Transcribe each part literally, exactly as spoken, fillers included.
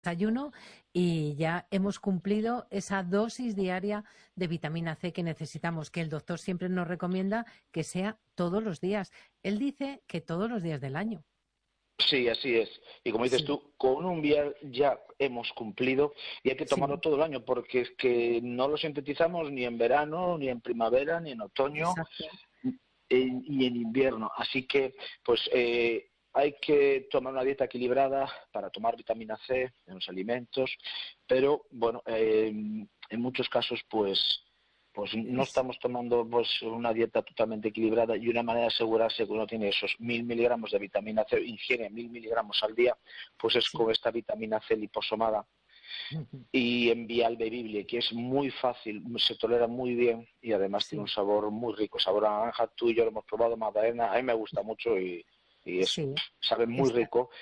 desayuno y ya hemos cumplido esa dosis diaria de vitamina C que necesitamos, que el doctor siempre nos recomienda que sea todos los días. Él dice que todos los días del año. Sí, así es. Y como dices Sí, tú, con un vial ya hemos cumplido y hay que tomarlo sí, todo el año porque es que no lo sintetizamos ni en verano, ni en primavera, ni en otoño exacto. en- y en invierno. Así que, pues, eh, hay que tomar una dieta equilibrada para tomar vitamina C en los alimentos, pero, bueno, eh, en muchos casos, pues, pues no Es- estamos tomando pues una dieta totalmente equilibrada y una manera de asegurarse que uno tiene esos mil miligramos de vitamina C, ingiere mil miligramos al día, pues es sí. con esta vitamina C liposomada Ujú. y en vial bebible, que es muy fácil, se tolera muy bien y además tiene un Sí, sabor muy rico, sabor a naranja. Tú y yo lo hemos probado, Magdalena, a mí me gusta mucho y, y es, sí. sabe muy Está. rico.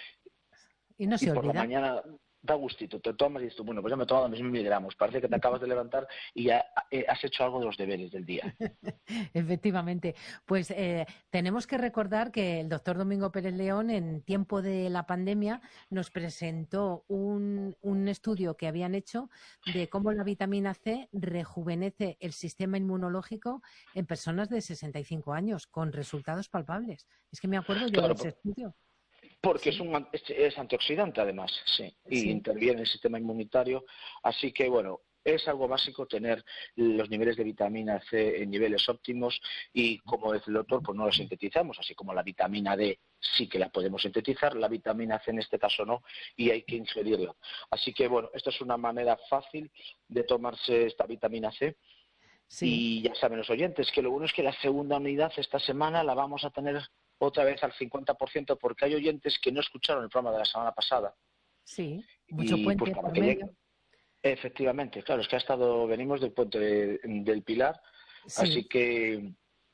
Y no Y se por la olvida. mañana da gustito, te tomas y dices, tú, bueno, pues ya me he tomado mis mil miligramos, parece que te acabas de levantar y ya eh, has hecho algo de los deberes del día. Efectivamente. Pues eh, tenemos que recordar que el doctor Domingo Pérez León, en tiempo de la pandemia, nos presentó un, un estudio que habían hecho de cómo la vitamina C rejuvenece el sistema inmunológico en personas de sesenta y cinco años, con resultados palpables. Es que me acuerdo yo de Claro, ese estudio. porque es Sí, un an- es, es antioxidante además, sí, y sí, interviene en el sistema inmunitario, así que bueno, es algo básico tener los niveles de vitamina C en niveles óptimos y como dice el doctor, pues no los sintetizamos, así como la vitamina D sí que la podemos sintetizar, la vitamina C en este caso no y hay que ingerirla. Así que bueno, esta es una manera fácil de tomarse esta vitamina C. sí. Y ya saben los oyentes que lo bueno es que la segunda unidad esta semana la vamos a tener otra vez al cincuenta por ciento porque hay oyentes que no escucharon el programa de la semana pasada Sí, mucho y pues puente para por que llegue, medio. efectivamente, claro, es que ha estado, venimos del puente de- del Pilar, Sí, así que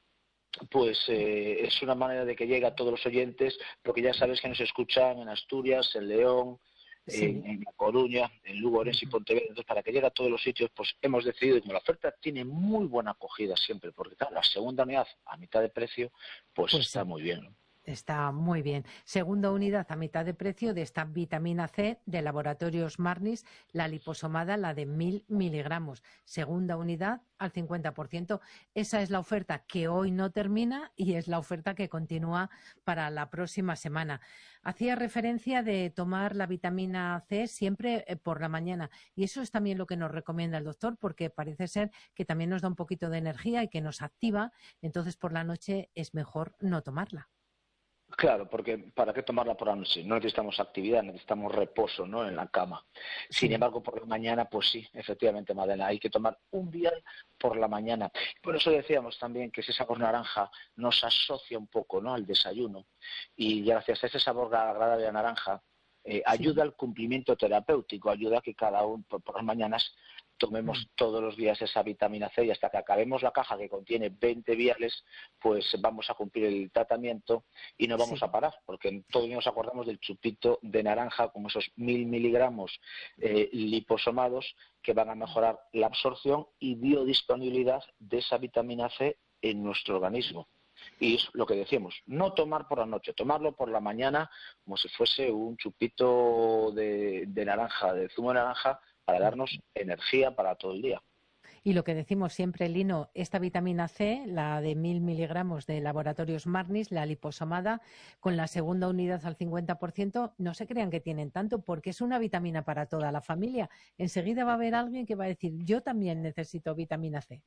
pues eh, es una manera de que llegue a todos los oyentes, porque ya sabes que nos escuchan en Asturias, en León, en, sí. en La Coruña, en Lugo, Orense y Ujú. Pontevedra. Entonces, para que llegue a todos los sitios, pues hemos decidido, y como la oferta tiene muy buena acogida siempre, porque claro, la segunda unidad a mitad de precio, pues Pues está sí. muy bien. Está muy bien. Segunda unidad a mitad de precio de esta vitamina C de Laboratorios Marnis, la liposomada, la de mil miligramos. Segunda unidad al cincuenta por ciento. Esa es la oferta que hoy no termina y es la oferta que continúa para la próxima semana. Hacía referencia de tomar la vitamina C siempre eh, por la mañana y eso es también lo que nos recomienda el doctor porque parece ser que también nos da un poquito de energía y que nos activa. Entonces por la noche es mejor no tomarla. Claro, porque ¿para qué tomarla por la noche? No necesitamos actividad, necesitamos reposo, ¿no? En la cama. Sin Sí. embargo, por la mañana, pues sí, efectivamente, Madela, hay que tomar un vial por la mañana. Por eso decíamos también que ese sabor naranja nos asocia un poco, ¿no? Al desayuno. Y gracias a ese sabor agradable a naranja, eh, ayuda Sí, al cumplimiento terapéutico, ayuda a que cada uno por, por las mañanas mm, tomemos todos los días esa vitamina C y hasta que acabemos la caja que contiene veinte viales, pues vamos a cumplir el tratamiento y no vamos a sí, parar, porque todos nos acordamos del chupito de naranja con esos mil miligramos eh, liposomados que van a mejorar la absorción y biodisponibilidad de esa vitamina C en nuestro organismo. Y es lo que decíamos, no tomar por la noche, tomarlo por la mañana como si fuese un chupito de, de naranja, de zumo de naranja, para darnos mm. energía para todo el día. Y lo que decimos siempre, Lino, esta vitamina C, la de mil miligramos de Laboratorios Marnis, la liposomada, con la segunda unidad al cincuenta por ciento, no se crean que tienen tanto, porque es una vitamina para toda la familia. Enseguida va a haber alguien que va a decir, yo también necesito vitamina C.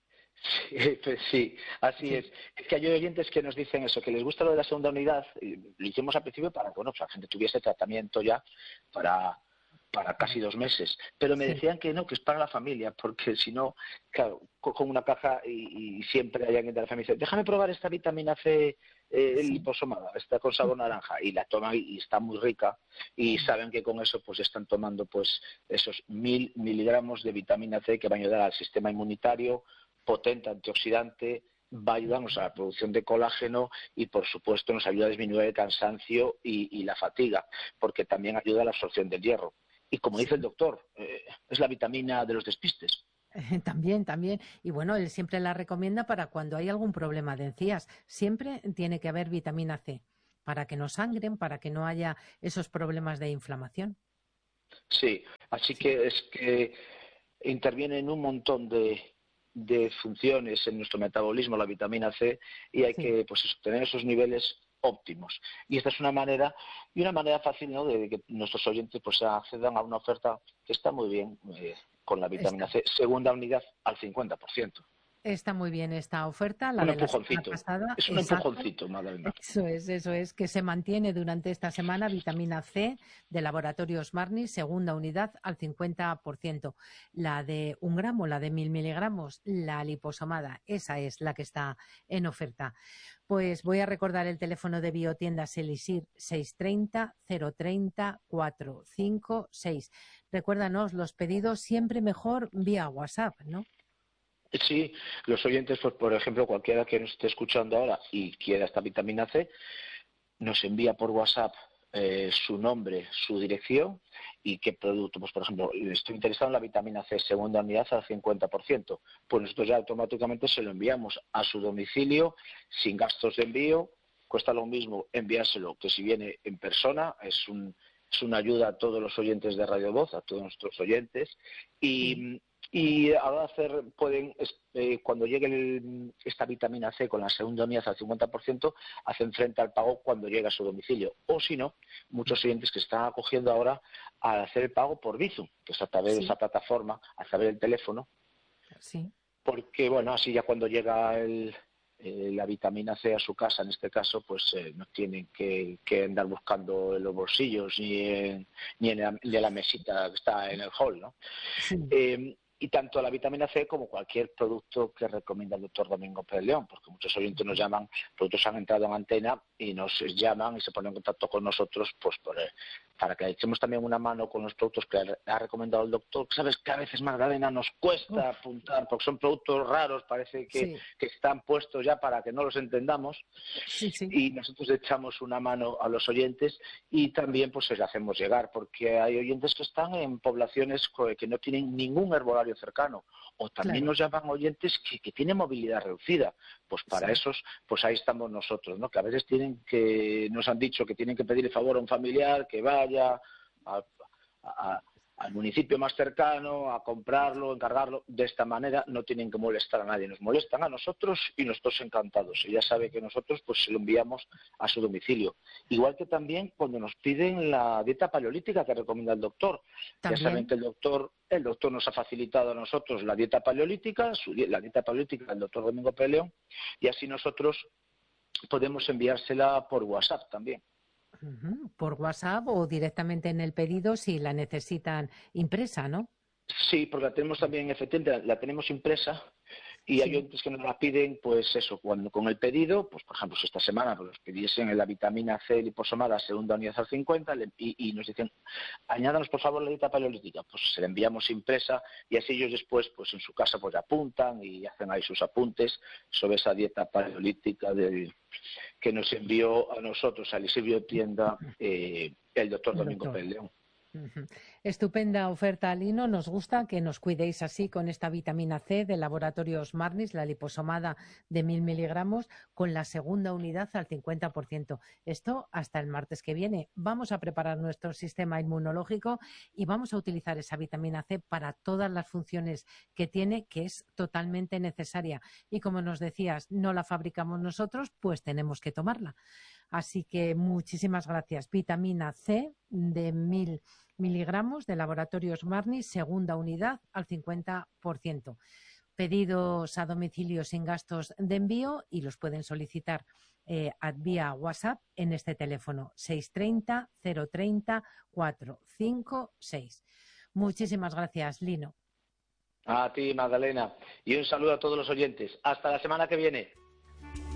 Sí, pues sí, así Sí, es. Es que hay oyentes que nos dicen eso, que les gusta lo de la segunda unidad. Y lo hicimos al principio para que bueno, pues la gente tuviese tratamiento ya para, para casi dos meses. Pero me sí, decían que no, que es para la familia, porque si no, claro, cojo una caja y, y siempre hay alguien de la familia que dice, déjame probar esta vitamina C eh, sí. liposomada, está con sabor naranja, y la toman y, y está muy rica, y saben que con eso pues están tomando pues esos mil miligramos de vitamina C que van a ayudar al sistema inmunitario, potente antioxidante, va a ayudarnos a la producción de colágeno y, por supuesto, nos ayuda a disminuir el cansancio y, y la fatiga, porque también ayuda a la absorción del hierro. Y como dice el Sí. doctor, eh, es la vitamina de los despistes. También, también. Y bueno, él siempre la recomienda para cuando hay algún problema de encías. Siempre tiene que haber vitamina C para que no sangren, para que no haya esos problemas de inflamación. Sí, así que es que interviene en un montón de, de funciones en nuestro metabolismo la vitamina C y hay Sí. que pues eso, tener esos niveles óptimos. Y esta es una manera, y una manera fácil, ¿no?, de que nuestros oyentes pues accedan a una oferta que está muy bien eh, con la vitamina Está, C, segunda unidad al cincuenta por ciento. está muy bien esta oferta, la Un de la semana empujoncito, pasada, es un exacto. empujoncito, Magdalena. Eso es, eso es, que se mantiene durante esta semana vitamina C de Laboratorios Marnis, segunda unidad al cincuenta por ciento. La de un gramo, la de mil miligramos, la liposomada, esa es la que está en oferta. Pues voy a recordar el teléfono de Biotiendas Elisir seiscientos treinta, cero treinta, cuatrocientos cincuenta y seis. Recuérdanos, los pedidos siempre mejor vía WhatsApp, ¿no? Sí, los oyentes, pues por ejemplo, cualquiera que nos esté escuchando ahora y quiera esta vitamina C, nos envía por WhatsApp eh, su nombre, su dirección y qué producto. Pues por ejemplo, estoy interesado en la vitamina C, segunda unidad al cincuenta por ciento. Pues nosotros ya automáticamente se lo enviamos a su domicilio sin gastos de envío. Cuesta lo mismo enviárselo que si viene en persona. Es un, es una ayuda a todos los oyentes de Radio Voz, a todos nuestros oyentes. Sí. Y Y ahora hacer, pueden, eh, cuando llegue el, esta vitamina C con la segunda unidad al cincuenta por ciento, hacen frente al pago cuando llega a su domicilio. O si no, muchos clientes que están acogiendo ahora a hacer el pago por Bizum, que es a través de esa Sí, plataforma, a través del teléfono, sí. porque, bueno, así ya cuando llega el, eh, la vitamina C a su casa, en este caso, pues eh, no tienen que, que andar buscando en los bolsillos ni en, ni en la, ni en la mesita que está en el hall, ¿no? Sí. Eh, y tanto la vitamina C como cualquier producto que recomienda el doctor Domingo Pérez León, porque muchos oyentes nos llaman, productos han entrado en antena y nos llaman y se ponen en contacto con nosotros pues por, eh, para que le echemos también una mano con los productos que ha recomendado el doctor. Sabes que a veces, Magdalena, nos cuesta Uf, apuntar porque son productos raros, parece que, sí, que están puestos ya para que no los entendamos sí, sí. y nosotros echamos una mano a los oyentes y también pues se le hacemos llegar, porque hay oyentes que están en poblaciones que no tienen ningún herbolario cercano, o también Claro, nos llaman oyentes que, que tienen movilidad reducida. Pues para sí. esos, pues ahí estamos nosotros, ¿no? Que a veces tienen que, nos han dicho que tienen que pedir el favor a un familiar que vaya a, a, al municipio más cercano a comprarlo, encargarlo. De esta manera no tienen que molestar a nadie, nos molestan a nosotros y nosotros encantados. Y ya sabe que nosotros pues se lo enviamos a su domicilio. Igual que también cuando nos piden la dieta paleolítica que recomienda el doctor. Ya saben También. que el doctor, el doctor nos ha facilitado a nosotros la dieta paleolítica, su, la dieta paleolítica del doctor Domingo Pérez León, y así nosotros podemos enviársela por WhatsApp también. Ujú, por WhatsApp o directamente en el pedido si la necesitan impresa, ¿no? Sí, porque la tenemos también, efectivamente, la tenemos impresa y hay Sí, otros que nos la piden, pues eso, cuando con el pedido, pues por ejemplo, si esta semana pues, nos pidiesen la vitamina C liposomada segunda unidad al cincuenta le, y, y nos dicen, añádanos por favor la dieta paleolítica, pues se la enviamos impresa y así ellos después, pues en su casa, pues apuntan y hacen ahí sus apuntes sobre esa dieta paleolítica del, que nos envió a nosotros, a Lisibio Tienda, eh, el doctor el Domingo doctor. Pérez León. Ujú. Estupenda oferta, Lino. Nos gusta que nos cuidéis así con esta vitamina C de Laboratorios Marnis, la liposomada de mil miligramos, con la segunda unidad al cincuenta por ciento. Esto hasta el martes que viene. Vamos a preparar nuestro sistema inmunológico y vamos a utilizar esa vitamina C para todas las funciones que tiene, que es totalmente necesaria. Y como nos decías, no la fabricamos nosotros, pues tenemos que tomarla. Así que muchísimas gracias. Vitamina C de mil miligramos de Laboratorios Marni, segunda unidad al cincuenta por ciento. Pedidos a domicilio sin gastos de envío y los pueden solicitar eh, vía WhatsApp en este teléfono seiscientos treinta, cero treinta, cuatrocientos cincuenta y seis. Muchísimas gracias, Lino. A ti, Magdalena. Y un saludo a todos los oyentes. Hasta la semana que viene.